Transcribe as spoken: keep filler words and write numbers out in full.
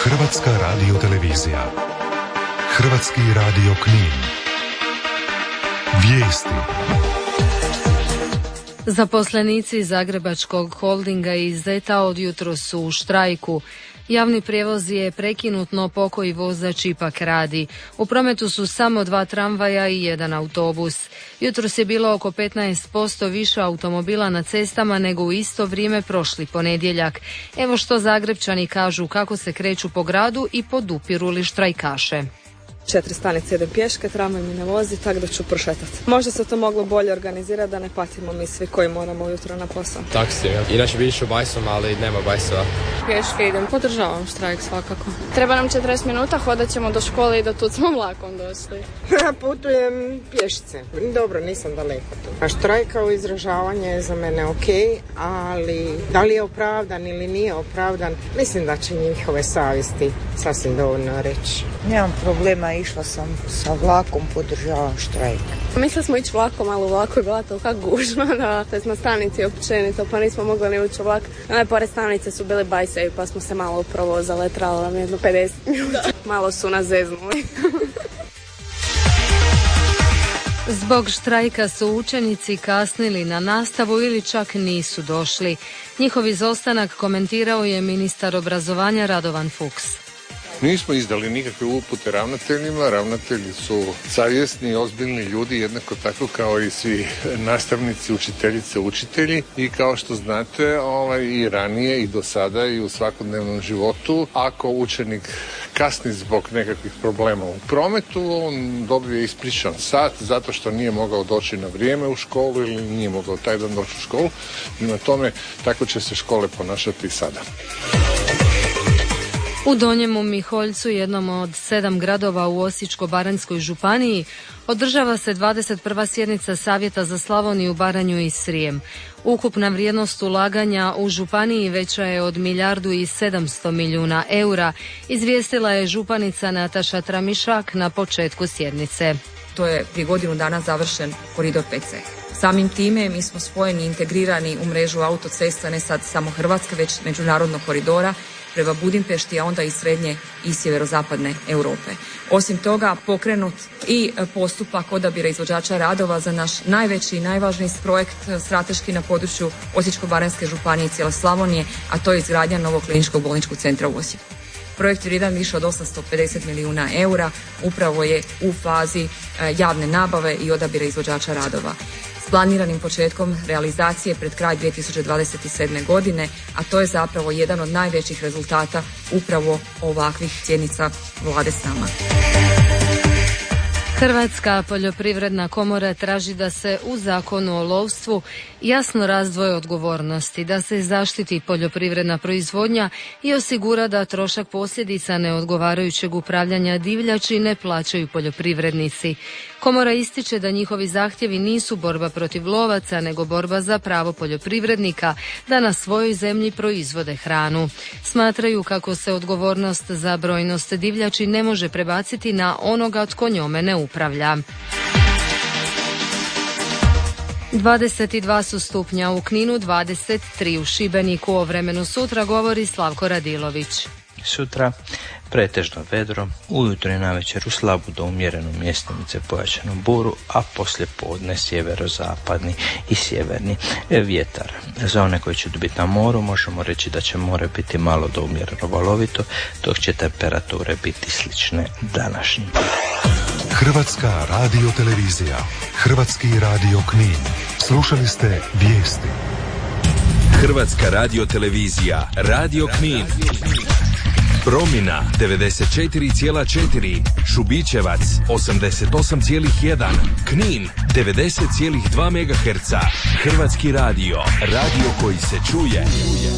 Hrvatska radiotelevizija. Hrvatski radio Knin. Vijesti. Zaposlenici Zagrebačkog holdinga iz Zeta od jutros su u štrajku. Javni prijevoz je prekinut, no pokoji vozač ipak radi. U prometu su samo dva tramvaja i jedan autobus. Jutros je bilo oko petnaest posto više automobila na cestama nego u isto vrijeme prošli ponedjeljak. Evo što Zagrepčani kažu kako se kreću po gradu i podupiru li štrajkaše. Četiri stanice idem pješke, tramvaj mi ne vozi, tako da ću prošetati. Možda se to moglo bolje organizirati da ne patimo mi svi koji moramo ujutro na posao. Taksi, ja. Inače bi išao bajsom, ali nema bajsova. Pješke idem, podržavam štrajk svakako. Treba nam četrdeset minuta, hodat ćemo do škole i do tud smo vlakom došli. Ja putujem pješice. Dobro, nisam daleko tu. A štrajk kao izražavanje je za mene ok, ali da li je opravdan ili nije opravdan, mislim da će njihove savjesti sasvim dovoljno reći. Nemam problema, išla sam sa vlakom, podržavam štrajk. Mislili smo ići vlakom, ali u vlaku je bila tolika gužva da te smo stanici općenito, pa nismo mogli ni ući u vlak. One pored stanice su bili bajsevi, pa smo se malo provozali, trebalo nam jedno pedeset minuta. Malo su nas zeznuli. Zbog štrajka su učenici kasnili na nastavu ili čak nisu došli. Njihov izostanak komentirao je ministar obrazovanja Radovan Fuchs. Nismo izdali nikakve upute ravnateljima, ravnatelji su savjesni, ozbiljni ljudi, jednako tako kao i svi nastavnici, učiteljice, učitelji i kao što znate ovaj, i ranije i do sada i u svakodnevnom životu, ako učenik kasni zbog nekakvih problema u prometu, on dobije ispričan sat zato što nije mogao doći na vrijeme u školu ili nije mogao taj dan doći u školu. Prema tome, tako će se škole ponašati i sada. U Donjemu Miholjcu, jednom od sedam gradova u Osječko-baranjskoj županiji, održava se dvadeset prva sjednica Savjeta za Slavoniju, Baranju i Srijem. Ukupna vrijednost ulaganja u županiji veća je od milijardu i sedamsto milijuna eura, izvijestila je županica Nataša Tramišak na početku sjednice. To je prije godinu dana završen koridor P C. Samim time mi smo spojeni i integrirani u mrežu autocesta ne sad samo Hrvatske, već međunarodnog koridora prema Budimpešti, a onda i srednje i sjeverozapadne Europe. Osim toga, pokrenut i postupak odabira izvođača radova za naš najveći i najvažniji projekt strateški na području Osječko-baranjske županije i cijele Slavonije, a to je izgradnja novog kliničkog bolničkog centra u Osijeku. Projekt je vrijedan više od osamsto pedeset milijuna eura, upravo je u fazi javne nabave i odabira izvođača radova. S planiranim početkom realizacije pred kraj dvije tisuće dvadeset sedme. godine, a to je zapravo jedan od najvećih rezultata upravo ovakvih sjednica vlade s nama. Hrvatska poljoprivredna komora traži da se u Zakonu o lovstvu jasno razdvoje odgovornosti, da se zaštiti poljoprivredna proizvodnja i osigura da trošak posljedica neodgovarajućeg upravljanja divljači ne plaćaju poljoprivrednici. Komora ističe da njihovi zahtjevi nisu borba protiv lovaca, nego borba za pravo poljoprivrednika da na svojoj zemlji proizvode hranu. Smatraju kako se odgovornost za brojnost divljači ne može prebaciti na onoga tko njome ne upravlja. dvadeset dva su stupnja u Kninu, dvadeset tri u Šibeniku. O vremenu sutra govori Slavko Radilović. Sutra pretežno vedro, ujutro i navečer u slabu do umjerenu mjestimice pojačanu buru, a poslije podne sjeverozapadni i sjeverni vjetar. Za one koji će biti na moru možemo reći da će more biti malo do umjereno valovito, dok će temperature biti slične današnjim. Hrvatska radiotelevizija, Hrvatski radio Knin. Slušali ste vijesti. Hrvatska radiotelevizija, Radio Knin. Promina devedeset četiri zarez četiri, Šubićevac osamdeset osam zarez jedan, Knin devedeset zarez dva megaherca. Hrvatski radio, radio koji se čuje.